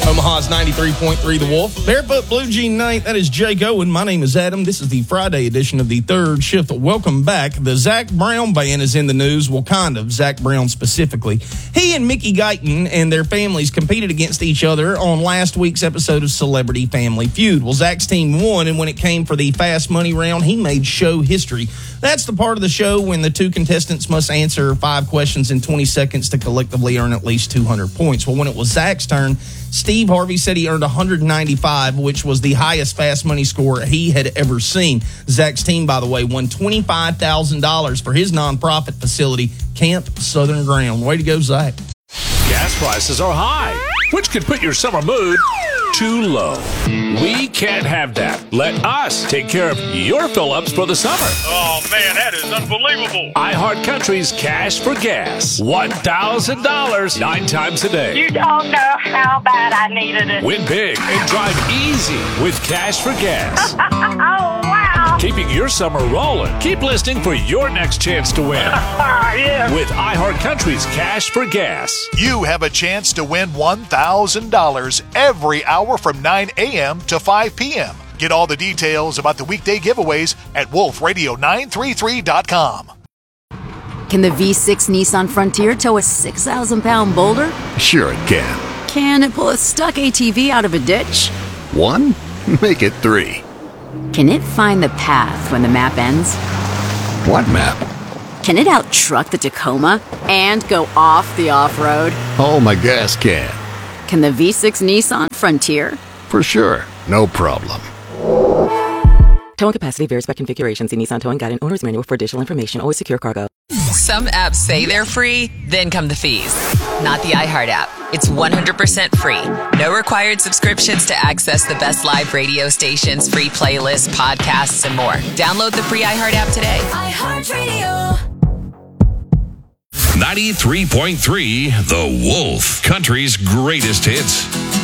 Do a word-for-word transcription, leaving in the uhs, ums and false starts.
Omaha's ninety-three point three The Wolf. Barefoot Blue Jean Night. That is Jake Owen. My name is Adam. This is the Friday edition of the third shift. Welcome back. The Zach Brown Band is in the news. Well, kind of. Zach Brown specifically. He and Mickey Guyton and their families competed against each other on last week's episode of Celebrity Family Feud. Well, Zach's team won, and when it came for the fast money round, he made show history. That's the part of the show when the two contestants must answer five questions in twenty seconds to collectively earn at least two hundred points. Well, when it was Zach's turn, Steve Harvey said he earned one hundred ninety-five, which was the highest fast money score he had ever seen. Zach's team, by the way, won twenty-five thousand dollars for his nonprofit facility, Camp Southern Ground. Way to go, Zach. Gas prices are high, which could put your summer mood too low. We can't have that. Let us take care of your fill-ups for the summer. Oh, man, that is unbelievable. iHeartCountry's Cash for Gas. one thousand dollars nine times a day. You don't know how bad I needed it. Win big and drive easy with Cash for Gas. Oh, wow. Keeping your summer rolling. Keep listening for your next chance to win. Yeah. With iHeartCountry's Cash for Gas. You have a chance to win one thousand dollars every hour from nine a.m. to five p.m. Get all the details about the weekday giveaways at wolf radio nine three three dot com. Can the V six Nissan Frontier tow a six thousand pound boulder? Sure it can. Can it pull a stuck A T V out of a ditch? One? Make it three. Can it find the path when the map ends? What map? Can it out-truck the Tacoma and go off the off-road? Oh, my gas can. Can the V six Nissan Frontier? For sure. No problem. Towing capacity varies by configuration. See Nissan Towing Guide and Owner's Manual for additional information. Always secure cargo. Some apps say they're free, then come the fees. Not the iHeart app. It's one hundred percent free. No required subscriptions to access the best live radio stations, free playlists, podcasts, and more. Download the free iHeart app today. iHeartRadio. ninety-three point three The Wolf, country's greatest hits.